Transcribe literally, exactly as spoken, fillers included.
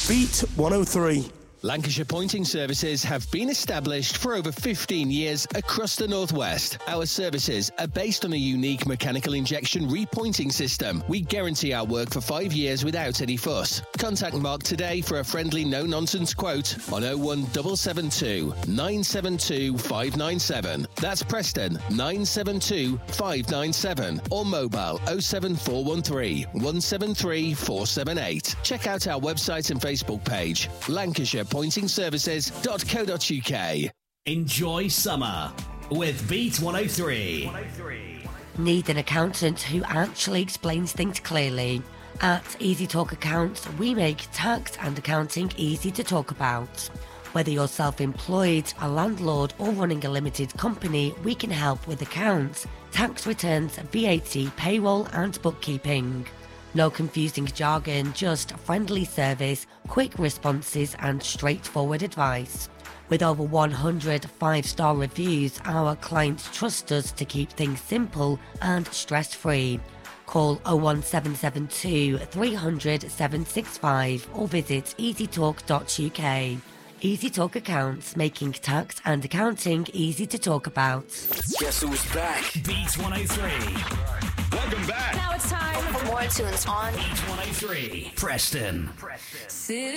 Beat one oh three. Lancashire Pointing Services have been established for over fifteen years across the Northwest. Our services are based on a unique mechanical injection repointing system. We guarantee our work for five years without any fuss. Contact Mark today for a friendly no-nonsense quote on oh one seven seven two, nine seven two, five nine seven. That's Preston nine seven two, five nine seven or mobile oh seven four one three, one seven three, four seven eight. Check out our website and Facebook page, Lancashire pointing services dot co dot uk. Enjoy summer with Beat one oh three. Need an accountant who actually explains things clearly? At Easy Talk Accounts, we make tax and accounting easy to talk about. Whether you're self-employed, a landlord or running a limited company, we can help with accounts, tax returns, V A T, payroll and bookkeeping. No confusing jargon, just friendly service, quick responses and straightforward advice. With over one hundred five-star reviews, our clients trust us to keep things simple and stress-free. Call oh one seven seven two, three hundred, seven six five or visit easy talk dot u k. Easy Talk Accounts, making tax and accounting easy to talk about. Guess who's back? Beat one oh three. Welcome back. Now it's time for more tunes on Beat one oh three. Preston. Preston.